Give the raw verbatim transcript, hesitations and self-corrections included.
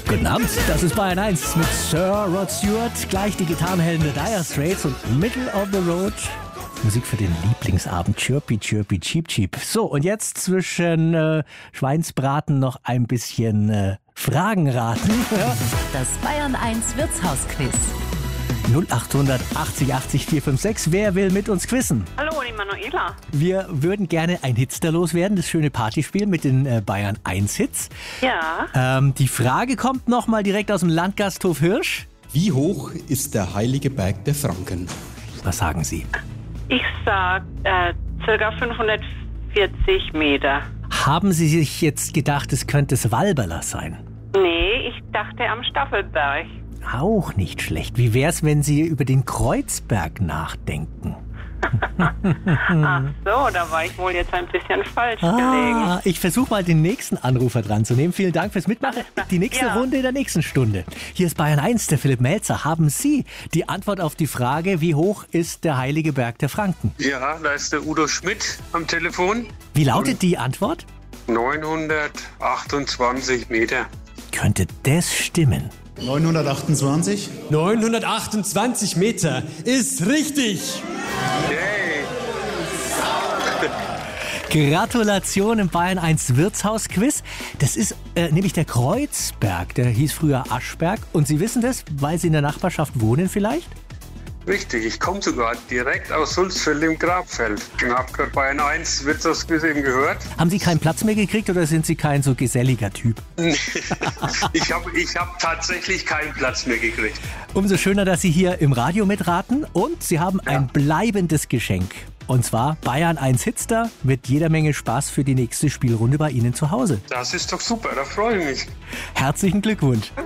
Guten Abend, das ist Bayern eins mit Sir Rod Stewart, gleich die Gitarrenhelden der Dire Straits und Middle of the Road. Musik für den Lieblingsabend, Chirpy, Chirpy, Cheep, Cheep. So, und jetzt zwischen äh, Schweinsbraten noch ein bisschen äh, Fragen raten. Ja. Das Bayern eins Wirtshausquiz. null acht achtzig achtzig vier fünf sechs. Wer will mit uns quizzen? Hallo, die Manuela. Wir würden gerne ein Hitster loswerden, das schöne Partyspiel mit den äh, Bayern eins Hits. Ja. Ähm, die Frage kommt nochmal direkt aus dem Landgasthof Hirsch. Wie hoch ist der heilige Berg der Franken? Was sagen Sie? Ich sag äh, circa fünfhundertvierzig Meter. Haben Sie sich jetzt gedacht, es könnte das Walberler sein? Nee, ich dachte am Staffelberg. Auch nicht schlecht. Wie wär's, wenn Sie über den Kreuzberg nachdenken? Ach so, da war ich wohl jetzt ein bisschen falsch gelegen. Ah, ich versuche mal den nächsten Anrufer dran zu nehmen. Vielen Dank fürs Mitmachen. Die nächste Ja. Runde in der nächsten Stunde. Hier ist Bayern eins, der Philipp Melzer. Haben Sie die Antwort auf die Frage, wie hoch ist der heilige Berg der Franken? Ja, da ist der Udo Schmidt am Telefon. Wie lautet die Antwort? neunhundertachtundzwanzig Meter. Könnte das stimmen? neunhundertachtundzwanzig? neunhundertachtundzwanzig Meter ist richtig. Yay! Gratulation im Bayern eins Wirtshausquiz. Das ist äh, nämlich der Kreuzberg. Der hieß früher Aschberg. Und Sie wissen das, weil Sie in der Nachbarschaft wohnen vielleicht? Richtig, ich komme sogar direkt aus Sulzfeld im Grabfeld. Ich habe gerade Bayern eins Wirtshausquiz eben gehört. Haben Sie keinen Platz mehr gekriegt oder sind Sie kein so geselliger Typ? Ich habe ich hab tatsächlich keinen Platz mehr gekriegt. Umso schöner, dass Sie hier im Radio mitraten und Sie haben ein bleibendes Geschenk. Und zwar Bayern eins Hitster mit jeder Menge Spaß für die nächste Spielrunde bei Ihnen zu Hause. Das ist doch super, da freue ich mich. Herzlichen Glückwunsch.